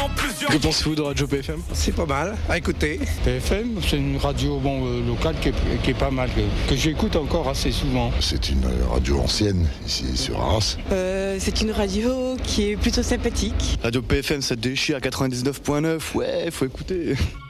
en plusieurs. Que pensez-vous de Radio PFM? C'est pas mal à écouter. PFM, c'est une radio locale qui est pas mal, que j'écoute encore assez souvent. C'est une radio ancienne, ici sur Arras. C'est une radio qui est plutôt sympathique. Radio PFM, ça déchire à 99.9, ouais, faut écouter.